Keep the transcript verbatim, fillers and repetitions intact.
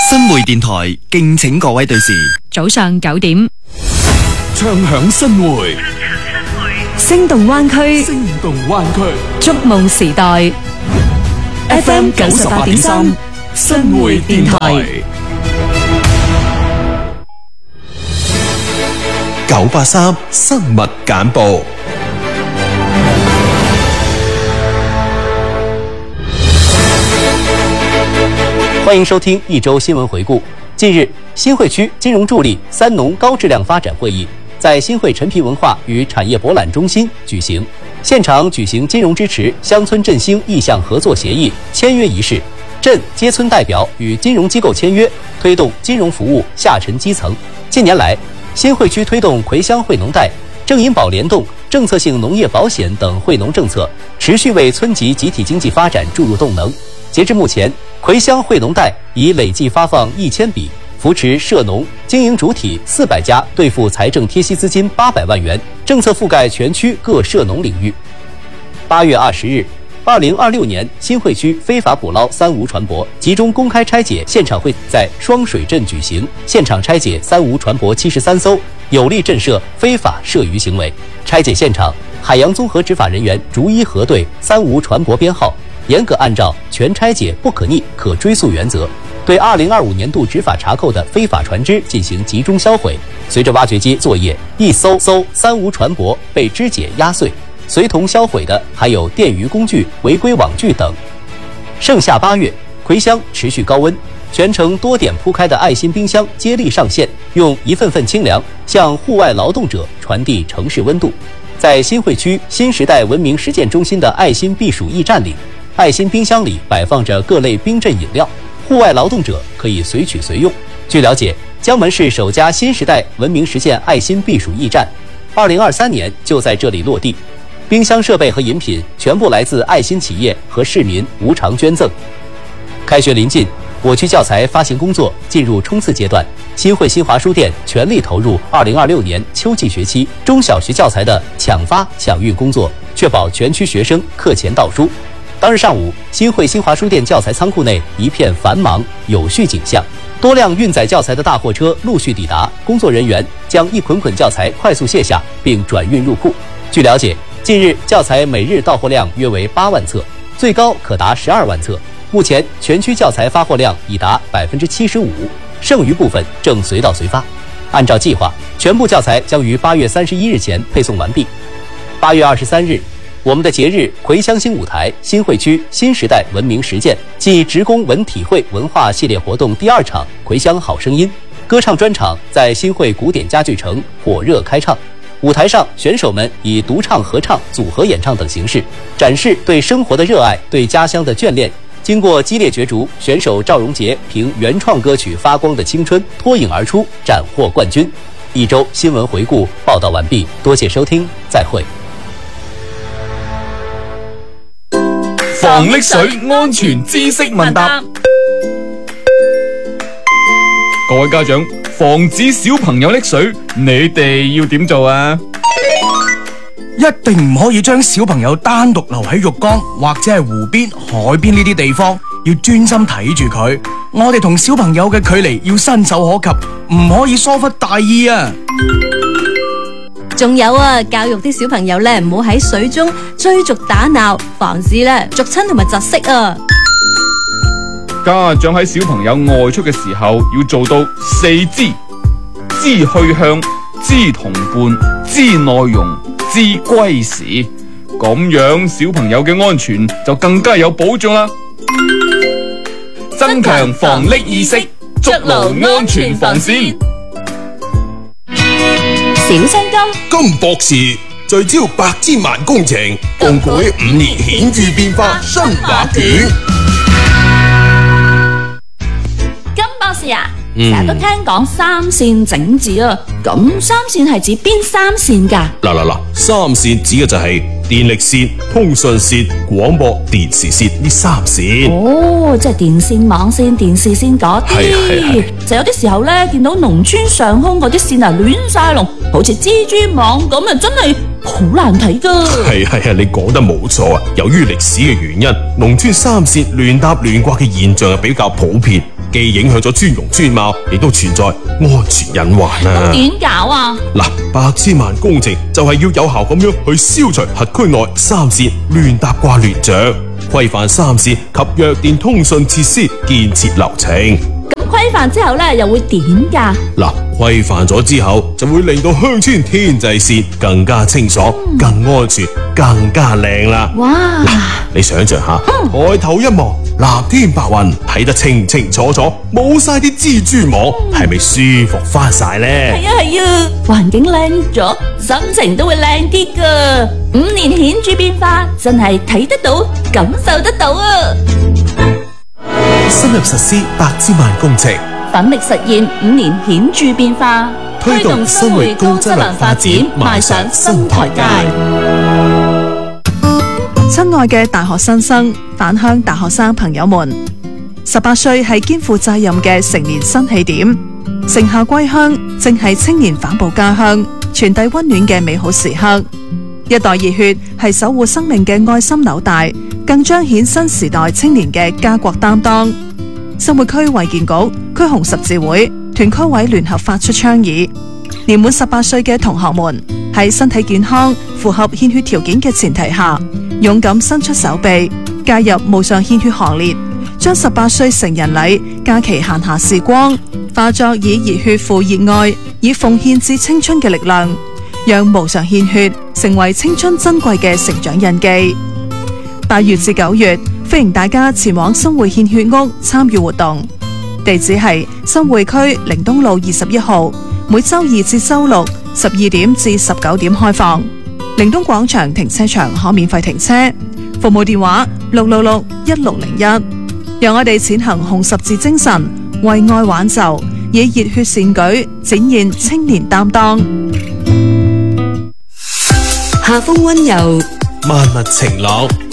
新會電台敬請各位對視。 早上九點， 唱響新會， 聲動灣區， 聲動灣區， 觸夢時代。F M 九十八點三，新會電台。 九八三新聞簡報。 欢迎收听一周新闻回顾。近日，新会区金融助力三农高质量发展会议在新会陈皮文化与产业博览中心举行，现场举行金融支持乡村振兴意向合作协议签约仪式，镇街村代表与金融机构签约，推动金融服务下沉基层。近年来，新会区推动葵乡惠农贷、正银保联动、政策性农业保险等惠农政策，持续为村级集体经济发展注入动能。截至目前，葵乡惠农贷已累计发放一千笔，扶持涉农经营主体四百家，兑付财政贴息资金八百万元，政策覆盖全区各涉农领域。八月二十日，二零二六年新会区非法捕捞三无船舶集中公开拆解现场会在双水镇举行，现场拆解三无船舶七十三艘，有力震慑非法涉渔行为。拆解现场，海洋综合执法人员逐一核对三无船舶编号，严格按照全拆解不可逆可追溯原则，对二零二五年度执法查扣的非法船只进行集中销毁。随着挖掘机作业，一艘艘三无船舶被肢解压碎，随同销毁的还有电鱼工具、违规网具等。盛夏八月，葵乡持续高温，全城多点铺开的爱心冰箱接力上线，用一份份清凉向户外劳动者传递城市温度。在新会区新时代文明实践中心的爱心避暑驿站里，爱心冰箱里摆放着各类冰镇饮料，户外劳动者可以随取随用。据了解，江门市首家新时代文明实践爱心避暑驿站，二零二三年就在这里落地。冰箱设备和饮品全部来自爱心企业和市民无偿捐赠。开学临近，我区教材发行工作进入冲刺阶段，新会新华书店全力投入二零二六年秋季学期中小学教材的抢发抢运工作，确保全区学生课前到书。当日上午，新会新华书店教材仓库内一片繁忙有序景象，多辆运载教材的大货车陆续抵达，工作人员将一捆捆教材快速卸下并转运入库。据了解，近日教材每日到货量约为八万册，最高可达十二万册。目前全区教材发货量已达百分之七十五，剩余部分正随到随发。按照计划，全部教材将于八月三十一日前配送完毕。八月二十三日，我们的节日葵乡新舞台新会区新时代文明实践暨职工文体会文化系列活动第二场葵乡好声音歌唱专场在新会古典家具城火热开唱。舞台上，选手们以独唱、合唱、组合演唱等形式展示对生活的热爱、对家乡的眷恋。经过激烈角逐，选手赵荣杰凭原创歌曲《发光的青春》脱颖而出，斩获冠军。一周新闻回顾报道完毕，多谢收听，再会。 防溺水安全知識問答，各位家長，防止小朋友溺水，你哋要點做啊？ 一定唔可以將小朋友單獨留喺浴缸或者係湖邊、海邊呢啲地方，要專心睇住佢。我哋同小朋友嘅距離要伸手可及，唔可以疏忽大意啊！ 仲有啊，教育啲小朋友咧，唔好喺水中追逐打鬧，防止咧逐親同埋窒息啊！ 家長喺小朋友外出嘅時候，要做到四知：知去向、知同伴、知內容、知歸時，咁樣小朋友嘅安全就更加有保障啦。增強防溺意識，築牢安全防線。 小青金金博士聚焦百千萬工程，共繪五年顯著變化新畫卷。 金博士啊，成日都聽講三線整治啊，咁三線係指邊三線㗎？ 嗱嗱嗱，三線指嘅就係電力線、通訊線、廣播電視線呢三線。 哦，即係電線、網線、電視線嗰啲。 係係係。 就有啲時候咧，見到農村上空嗰啲線啊亂晒龍，好似蜘蛛網咁啊，真係好難睇㗎。 係係係，你講得冇錯啊！由於歷史嘅原因，農村三線亂搭亂掛嘅現象係比較普遍。 既影響咗尊容尊貌，亦都存在安全隱患啊！ 點搞啊？ 嗱，百千萬工程就係要有效咁樣去消除轄區內三線亂搭掛亂着，規範三線及弱電通訊設施建設流程。 咁規範之後咧，又會點噶？ 嗱，規範咗之後，就會令到鄉村天際線更加清爽、嗯、更安全、更加靚啦！哇！嗱，你想象下，嗯、抬頭一望，藍天白雲，睇得清清楚楚，冇晒啲蜘蛛網，係咪、嗯、舒服翻晒咧？ 係啊係啊，環境靚咗，心情都會靚啲噶。五年顯著變化，真係睇得到、感受得到啊！ 深入實施百千萬工程， 奮力實現五年顯著變化， 推動生活高質量發展，邁上新台階。 親愛嘅大學新生、返鄉大學生朋友們，十八歲係肩負責任嘅成年新起點，盛夏歸鄉正係青年反哺家鄉、傳遞溫暖嘅美好時刻。一代熱血係守護生命嘅愛心紐帶，更彰顯新時代青年嘅家國擔當。生活區衛健局、區紅十字會、團區委聯合發出倡議，年滿十八歲嘅同學們喺身體健康、符合獻血條件嘅前提下，勇敢伸出手臂，加入無償獻血行列，將十八歲成人禮假期閒暇時光化作以熱血赴熱愛，以奉獻至青春嘅力量，讓無償獻血成為青春珍貴嘅成長印記。八月至九月，歡迎大家前往新會獻血屋參與活動，地址係新會區寧東路二十一號，每周二至周六十二點至十九點開放。寧東廣場停車場可免費停車，服務電話六六六一六零一。讓我哋踐行紅十字精神，為愛挽袖，以熱血善舉展現青年擔當。 夏風溫柔， 萬物晴朗。